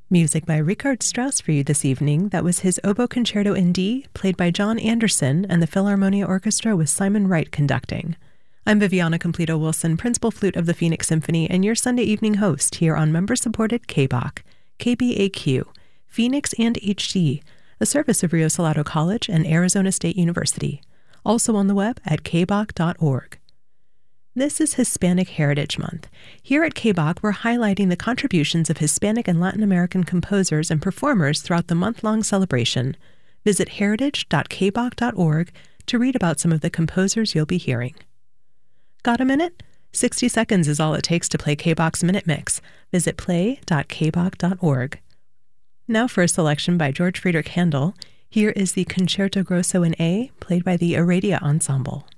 Music by Richard Strauss for you this evening. That was his Oboe Concerto in D, played by John Anderson and the Philharmonia Orchestra with Simon Wright conducting. I'm Viviana Completo-Wilson, Principal Flute of the Phoenix Symphony, and your Sunday evening host here on member-supported KBAQ, KBAQ, Phoenix and HD, a service of Rio Salado College and Arizona State University. Also on the web at kbaq.org. This is Hispanic Heritage Month. Here at KBAQ, we're highlighting the contributions of Hispanic and Latin American composers and performers throughout the month-long celebration. Visit heritage.kbaq.org to read about some of the composers you'll be hearing. Got a minute? 60 seconds is all it takes to play KBAQ's Minute Mix. Visit play.kbaq.org. Now for a selection by George Friedrich Handel. Here is the Concerto Grosso in A, played by the Aradia Ensemble.